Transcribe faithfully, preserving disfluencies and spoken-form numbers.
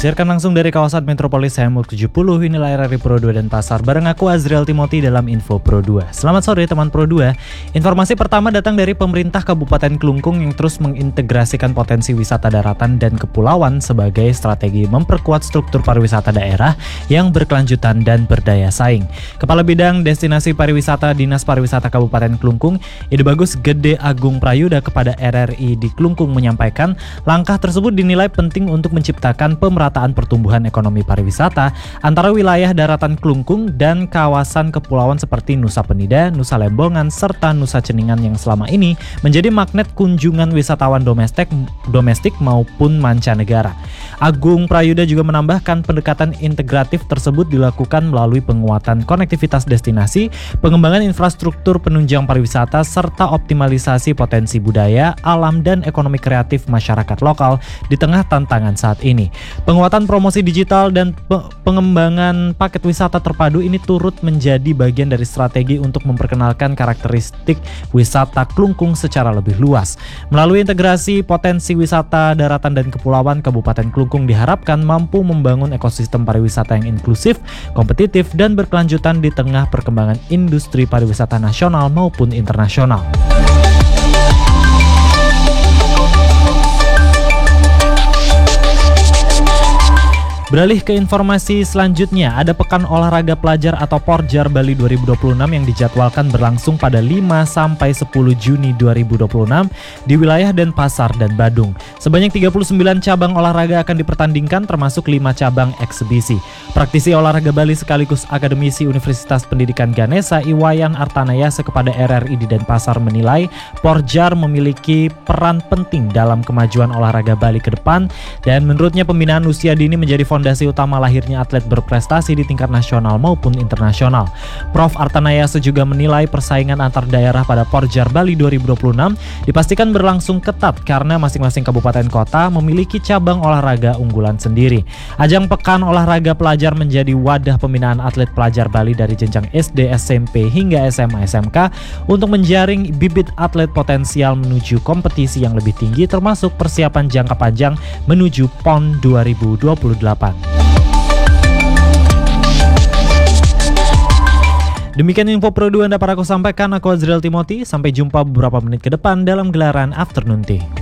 Disiarkan langsung dari kawasan Metropolis Hemur tujuh puluh, inilah R R I Pro dua dan Pasar bareng aku Azriel Timothy dalam Info Pro dua. Selamat sore teman Pro dua. Informasi pertama datang dari pemerintah Kabupaten Klungkung yang terus mengintegrasikan potensi wisata daratan dan kepulauan sebagai strategi memperkuat struktur pariwisata daerah yang berkelanjutan dan berdaya saing. Kepala Bidang Destinasi Pariwisata Dinas Pariwisata Kabupaten Klungkung, Ide Bagus Gede Agung Prayuda kepada R R I di Klungkung menyampaikan langkah tersebut dinilai penting untuk menciptakan pemerataan pertumbuhan ekonomi pariwisata antara wilayah daratan Klungkung dan kawasan kepulauan seperti Nusa Penida, Nusa Lembongan, serta Nusa Ceningan yang selama ini menjadi magnet kunjungan wisatawan domestik, domestik maupun mancanegara. Agung Prayuda juga menambahkan pendekatan integratif tersebut dilakukan melalui penguatan konektivitas destinasi, pengembangan infrastruktur penunjang pariwisata, serta optimalisasi potensi budaya, alam, dan ekonomi kreatif masyarakat lokal di tengah tantangan saat ini. Penguatan promosi digital dan pe- pengembangan paket wisata terpadu ini turut menjadi bagian dari strategi untuk memperkenalkan karakteristik wisata Klungkung secara lebih luas. Melalui integrasi potensi wisata daratan dan kepulauan, Kabupaten Klungkung diharapkan mampu membangun ekosistem pariwisata yang inklusif, kompetitif, dan berkelanjutan di tengah perkembangan industri pariwisata nasional maupun internasional. Beralih ke informasi selanjutnya, ada Pekan Olahraga Pelajar atau Porjar Bali dua ribu dua puluh enam yang dijadwalkan berlangsung pada lima sampai sepuluh Juni dua ribu dua puluh enam di wilayah Denpasar dan Badung. Sebanyak tiga puluh sembilan cabang olahraga akan dipertandingkan termasuk lima cabang eksebisi. Praktisi olahraga Bali sekaligus akademisi Universitas Pendidikan Ganesha Iwayan Artanayasa kepada R R I di Denpasar menilai Porjar memiliki peran penting dalam kemajuan olahraga Bali ke depan, dan menurutnya pembinaan usia dini menjadi fondasi utama lahirnya atlet berprestasi di tingkat nasional maupun internasional. Profesor Artanayasa juga menilai persaingan antar daerah pada Porjar Bali dua ribu dua puluh enam dipastikan berlangsung ketat karena masing-masing kabupaten kota memiliki cabang olahraga unggulan sendiri. Ajang Pekan Olahraga Pelajar menjadi wadah pembinaan atlet pelajar Bali dari jenjang S D, S M P hingga S M A S M K untuk menjaring bibit atlet potensial menuju kompetisi yang lebih tinggi, termasuk persiapan jangka panjang menuju PON dua ribu dua puluh delapan. Demikian Info Pro dua yang dapat aku sampaikan, aku Azriel Timothy. Sampai jumpa beberapa menit ke depan dalam gelaran Afternoon Tea.